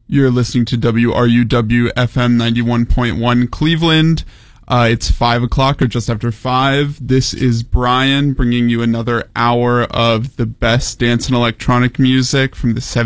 You're listening to WRUW FM 91.1 Cleveland. It's 5 o'clock or just after 5. This is Brian bringing you another hour of the best dance and electronic music from the